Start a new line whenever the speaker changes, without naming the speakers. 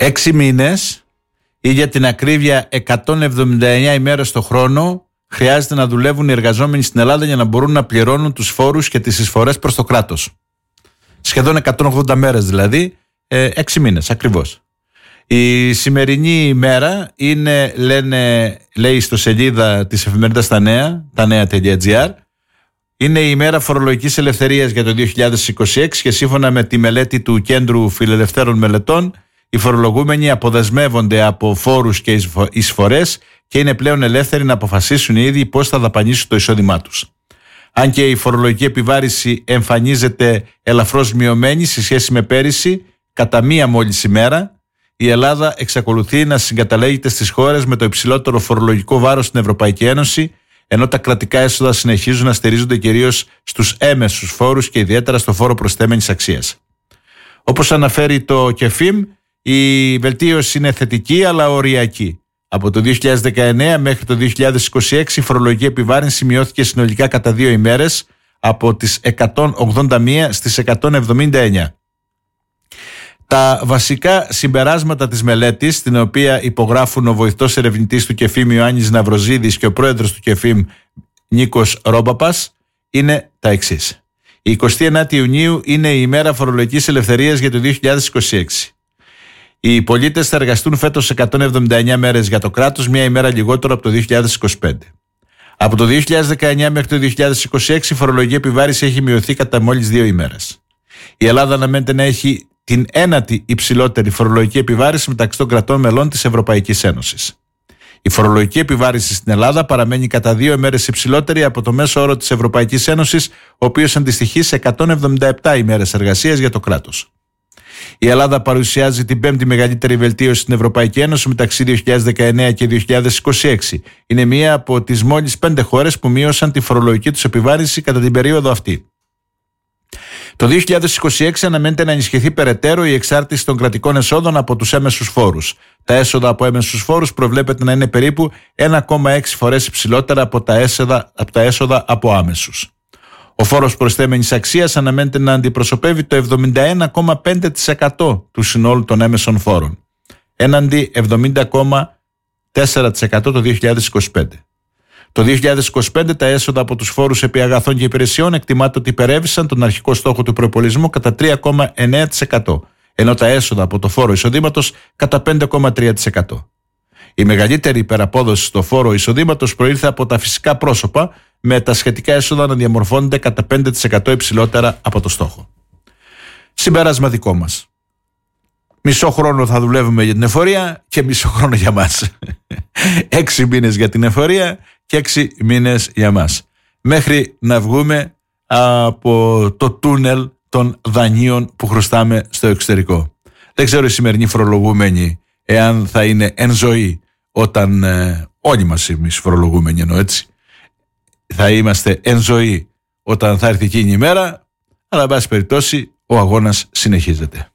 6 μήνες ή για την ακρίβεια 179 ημέρες το χρόνο χρειάζεται να δουλεύουν οι εργαζόμενοι στην Ελλάδα για να μπορούν να πληρώνουν τους φόρους και τις εισφορές προς το κράτος. Σχεδόν 180 μέρες δηλαδή, 6 μήνες ακριβώς. Η σημερινή ημέρα είναι, λέει στο σελίδα της εφημερίδας τα νέα.gr, είναι η ημέρα φορολογικής ελευθερίας για το 2026 και σύμφωνα με τη μελέτη του Κέντρου Φιλελευθέρων Μελετών, οι φορολογούμενοι αποδεσμεύονται από φόρους και εισφορές και είναι πλέον ελεύθεροι να αποφασίσουν οι ίδιοι πώς θα δαπανίσουν το εισόδημά τους. Αν και η φορολογική επιβάρηση εμφανίζεται ελαφρώς μειωμένη σε σχέση με πέρυσι, κατά μία μόλις ημέρα, η Ελλάδα εξακολουθεί να συγκαταλέγεται στις χώρες με το υψηλότερο φορολογικό βάρος στην Ευρωπαϊκή Ένωση, ενώ τα κρατικά έσοδα συνεχίζουν να στηρίζονται κυρίως στους έμεσους φόρους και ιδιαίτερα στο φόρο προσθέμενης αξίας. Όπως αναφέρει το ΚΕΦΙΜ, η βελτίωση είναι θετική αλλά οριακή. Από το 2019 μέχρι το 2026 η φορολογική επιβάρυνση μειώθηκε συνολικά κατά 2 ημέρες από τις 181 στις 179. Τα βασικά συμπεράσματα της μελέτης, την οποία υπογράφουν ο βοηθός ερευνητής του ΚΕΦΙΜ Ιωάννης Ναυροζίδης και ο πρόεδρος του ΚΕΦΙΜ Νίκος Ρόμπαπας, είναι τα εξής. Η 29η Ιουνίου είναι η ημέρα φορολογικής ελευθερίας για το 2026. Οι πολίτες θα εργαστούν φέτος 179 μέρες για το κράτος, μία ημέρα λιγότερο από το 2025. Από το 2019 μέχρι το 2026 η φορολογική επιβάρηση έχει μειωθεί κατά μόλις 2 ημέρες. Η Ελλάδα αναμένεται να έχει την ένατη υψηλότερη φορολογική επιβάρηση μεταξύ των κρατών μελών της Ευρωπαϊκής Ένωσης. Η φορολογική επιβάρηση στην Ελλάδα παραμένει κατά 2 ημέρες υψηλότερη από το μέσο όρο της Ευρωπαϊκής Ένωσης, ο οποίος αντιστοιχεί σε 177 ημέρες εργασίας για το κράτος. Η Ελλάδα παρουσιάζει την 5η μεγαλύτερη βελτίωση στην Ευρωπαϊκή Ένωση μεταξύ 2019 και 2026. Είναι μία από τις μόλις 5 χώρες που μείωσαν τη φορολογική τους επιβάρυνση κατά την περίοδο αυτή. Το 2026 αναμένεται να ενισχυθεί περαιτέρω η εξάρτηση των κρατικών εσόδων από τους έμεσους φόρους. Τα έσοδα από έμεσους φόρους προβλέπεται να είναι περίπου 1,6 φορές υψηλότερα από τα έσοδα από άμεσους. Ο φόρος προσθέμενης αξίας αναμένεται να αντιπροσωπεύει το 71,5% του συνόλου των έμεσων φόρων, έναντι 70,4% το 2025. Το 2025 τα έσοδα από τους φόρους επί αγαθών και υπηρεσιών εκτιμάται ότι υπερέβησαν τον αρχικό στόχο του προϋπολογισμού κατά 3,9%, ενώ τα έσοδα από το φόρο εισοδήματος κατά 5,3%. Η μεγαλύτερη υπεραπόδοση στο φόρο εισοδήματος προήλθε από τα φυσικά πρόσωπα, με τα σχετικά έσοδα να διαμορφώνονται κατά 5% υψηλότερα από το στόχο. Συμπέρασμα δικό μας. Μισό χρόνο θα δουλεύουμε για την εφορία και μισό χρόνο για μας. 6 μήνες για την εφορία και 6 μήνες για μας. Μέχρι να βγούμε από το τούνελ των δανείων που χρωστάμε στο εξωτερικό. Δεν ξέρω οι σημερινοί φορολογούμενοι εάν θα είναι εν ζωή όταν όλοι μας εμείς φορολογούμενοι εννοώ έτσι. Θα είμαστε εν ζωή όταν θα έρθει εκείνη η μέρα, αλλά εν πάση περιπτώσει ο αγώνας συνεχίζεται.